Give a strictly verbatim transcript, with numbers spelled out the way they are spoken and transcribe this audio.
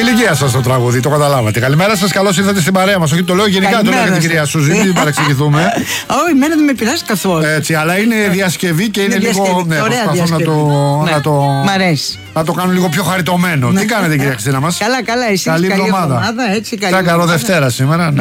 ηλικία σας το τραγούδι, το καταλάβατε. Καλημέρα σας, καλώς ήρθατε στην παρέα μας. Όχι, το λέω γενικά, το λέω για την κυρία Σούζη, μην παρεξηγηθούμε. Όχι, εμένα δεν με πειράζει καθόλου. Έτσι, αλλά είναι διασκευή και είναι λίγο. Ναι, προσπαθώ να το. Να το... Μ' αρέσει. Να το κάνουν λίγο πιο χαριτωμένο. Τι κάνετε, κυρία Χριστίνα μας? Καλά, καλά, εσείς. Καλή εβδομάδα. Έτσι, καλή Σαν καρό Δευτέρα σήμερα.